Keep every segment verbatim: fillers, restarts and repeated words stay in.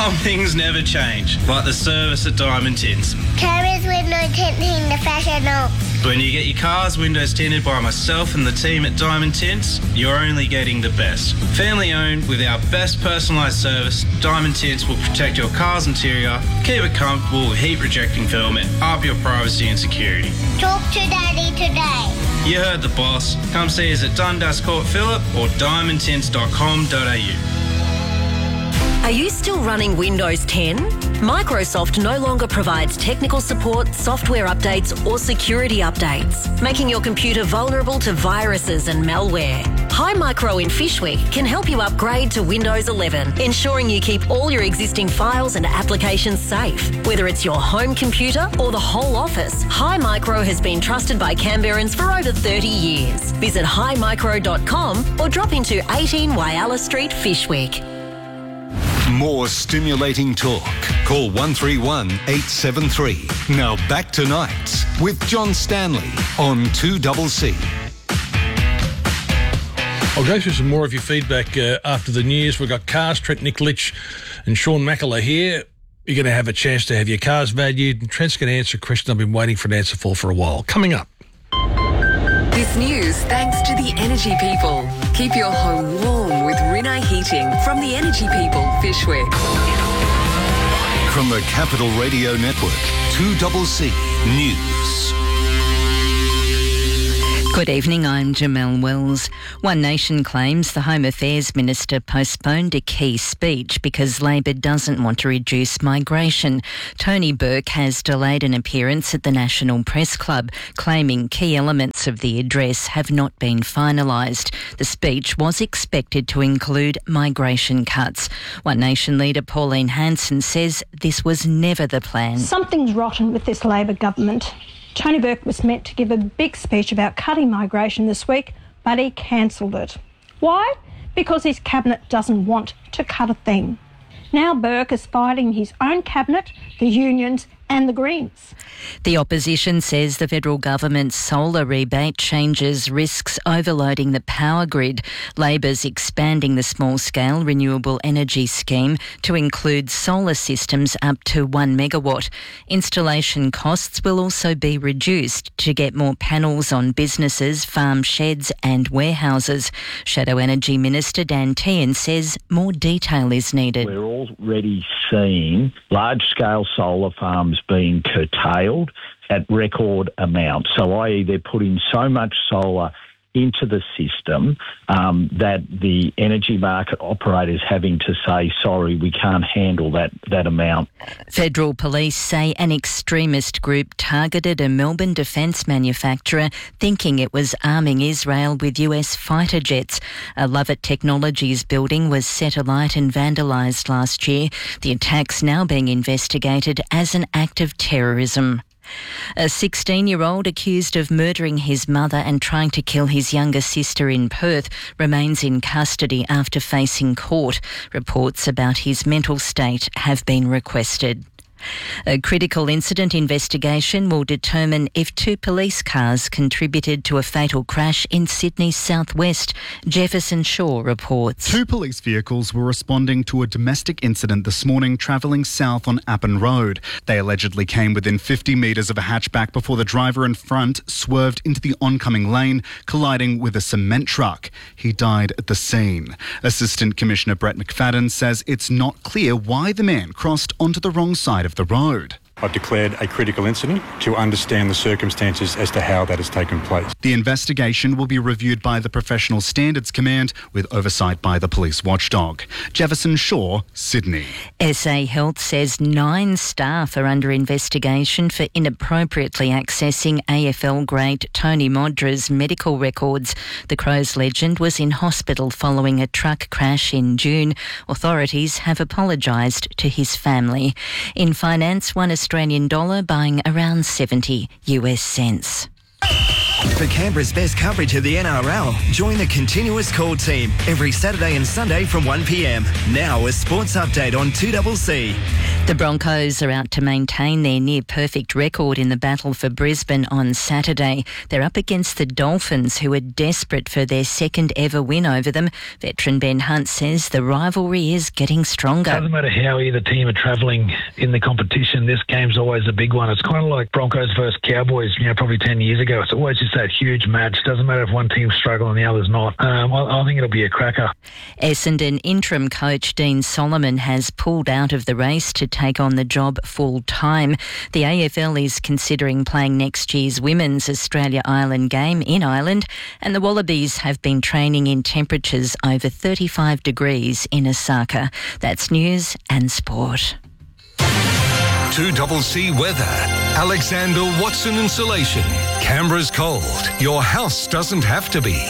Some things never change, like the service at Diamond Tints. Cameras window tinting the professional. When you get your car's windows tinted by myself and the team at Diamond Tints, you're only getting the best. Family owned with our best personalised service, Diamond Tints will protect your car's interior, keep it comfortable with heat rejecting filament, up your privacy and security. Talk to Daddy today. You heard the boss. Come see us at Dundas Court Phillip or diamond tints dot com dot a u. Are you still running Windows ten? Microsoft no longer provides technical support, software updates or security updates, making your computer vulnerable to viruses and malware. Hi Micro in Fyshwick can help you upgrade to Windows eleven, ensuring you keep all your existing files and applications safe. Whether it's your home computer or the whole office, Hi Micro has been trusted by Canberrans for over thirty years. Visit hi micro dot com or drop into eighteen Wyalla Street, Fyshwick. More stimulating talk. Call one three one, eight seven three. Now back to Nights with John Stanley on two C C. I'll go through some more of your feedback uh, after the news. We've got Cars, Trent Nikolic and Sean Mackler here. You're going to have a chance to have your cars valued, and Trent's going to answer a question I've been waiting for an answer for for a while. Coming up. This news thanks to the Energy People. Keep your home warm with Rinnai Heating from the Energy People, Fyshwick. From the Capital Radio Network, two C C News. Good evening, I'm Jamelle Wells. One Nation claims the Home Affairs Minister postponed a key speech because Labor doesn't want to reduce migration. Tony Burke has delayed an appearance at the National Press Club, claiming key elements of the address have not been finalised. The speech was expected to include migration cuts. One Nation leader Pauline Hanson says this was never the plan. Something's rotten with this Labor government. Tony Burke was meant to give a big speech about cutting migration this week, but he cancelled it. Why? Because his cabinet doesn't want to cut a thing. Now Burke is fighting his own cabinet, the unions and the Greens. The opposition says the federal government's solar rebate changes risks overloading the power grid. Labor's expanding the small-scale renewable energy scheme to include solar systems up to one megawatt. Installation costs will also be reduced to get more panels on businesses, farm sheds and warehouses. Shadow Energy Minister Dan Tehan says more detail is needed. We're already seeing large-scale solar farms being curtailed at record amounts. So that is they're putting so much solar into the system um, that the energy market operators having to say, sorry, we can't handle that, that amount. Federal police say an extremist group targeted a Melbourne defence manufacturer thinking it was arming Israel with U S fighter jets. A Lovett Technologies building was set alight and vandalised last year. The attack's now being investigated as an act of terrorism. A sixteen-year-old accused of murdering his mother and trying to kill his younger sister in Perth remains in custody after facing court. Reports about his mental state have been requested. A critical incident investigation will determine if two police cars contributed to a fatal crash in Sydney's southwest. Jefferson Shaw reports. Two police vehicles were responding to a domestic incident this morning travelling south on Appin Road. They allegedly came within fifty metres of a hatchback before the driver in front swerved into the oncoming lane, colliding with a cement truck. He died at the scene. Assistant Commissioner Brett McFadden says it's not clear why the man crossed onto the wrong side of the road. I've declared a critical incident to understand the circumstances as to how that has taken place. The investigation will be reviewed by the Professional Standards Command with oversight by the police watchdog. Jefferson Shaw, Sydney. S A Health says nine staff are under investigation for inappropriately accessing A F L great Tony Modra's medical records. The Crows legend was in hospital following a truck crash in June. Authorities have apologised to his family. In finance, one Australian dollar buying around seventy U S cents. For Canberra's best coverage of the N R L, join the Continuous Call team every Saturday and Sunday from one p m. Now a sports update on two C C. The Broncos are out to maintain their near-perfect record in the battle for Brisbane on Saturday. They're up against the Dolphins, who are desperate for their second ever win over them. Veteran Ben Hunt says the rivalry is getting stronger. It doesn't matter how either team are travelling in the competition, this game's always a big one. It's kind of like Broncos versus Cowboys, you know, probably ten years ago. It's always just that huge match. Doesn't matter if one team's struggling and the other's not. Um, I, I think it'll be a cracker. Essendon interim coach Dean Solomon has pulled out of the race to take on the job full-time. The A F L is considering playing next year's Women's Australia-Ireland game in Ireland, and the Wallabies have been training in temperatures over thirty-five degrees in Osaka. That's news and sport. two C C weather. Alexander Watson Insulation. Canberra's cold. Your house doesn't have to be.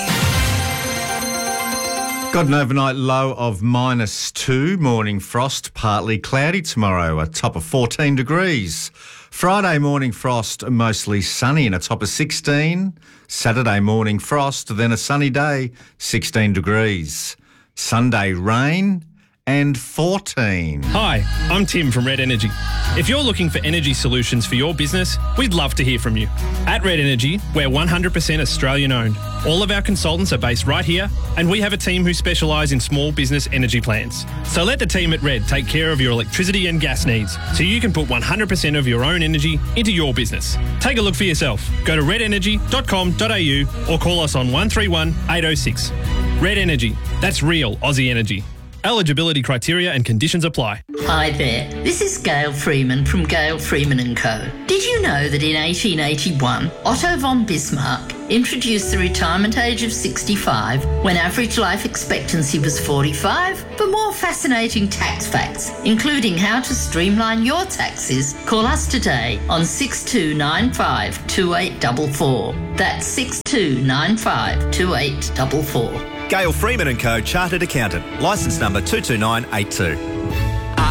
Got an overnight low of minus two, morning frost, partly cloudy tomorrow, a top of fourteen degrees. Friday morning frost, mostly sunny and a top of sixteen. Saturday morning frost, then a sunny day, sixteen degrees. Sunday rain and fourteen. Hi, I'm Tim from Red Energy. If you're looking for energy solutions for your business, we'd love to hear from you. At Red Energy, we're one hundred percent Australian owned. All of our consultants are based right here, and we have a team who specialise in small business energy plans. So let the team at Red take care of your electricity and gas needs, so you can put one hundred percent of your own energy into your business. Take a look for yourself. Go to red energy dot com dot a u or call us on one three one, eight oh six. Red Energy. That's real Aussie energy. Eligibility criteria and conditions apply. Hi there, this is Gail Freeman from Gail Freeman and Co. Did you know that in eighteen eighty-one, Otto von Bismarck introduced the retirement age of sixty-five when average life expectancy was forty-five? For more fascinating tax facts, including how to streamline your taxes, call us today on six two nine five, two eight four four. That's six two nine five, two eight four four. Gail Freeman and Co. Chartered Accountant. Licence number two two nine eight two.